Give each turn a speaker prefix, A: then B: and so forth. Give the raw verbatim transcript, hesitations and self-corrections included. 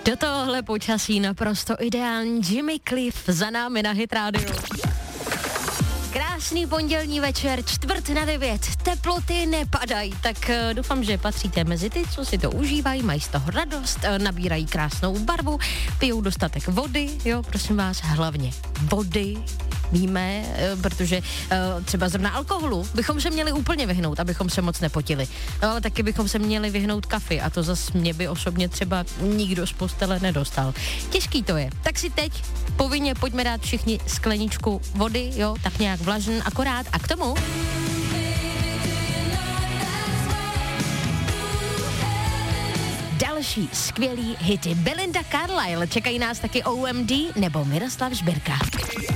A: Do tohohle počasí naprosto ideální Jimmy Cliff za námi na Hit Radio. Krásný pondělní večer, čtvrt na devět, teploty nepadají, tak uh, doufám, že patříte mezi ty, co si to užívají, mají z toho radost, uh, nabírají krásnou barvu, pijou dostatek vody, jo, prosím vás, hlavně vody, víme, uh, protože uh, třeba zrovna alkoholu bychom se měli úplně vyhnout, abychom se moc nepotili, no, ale taky bychom se měli vyhnout kafi a to zas mě by osobně třeba nikdo z postele nedostal. Těžký to je, tak si teď povinně pojďme dát všichni skleničku vody, jo, tak nějak vlažen akorát a k tomu další skvělý hity. Belinda Carlisle, čekají nás taky O M D nebo Miroslav Žbirka.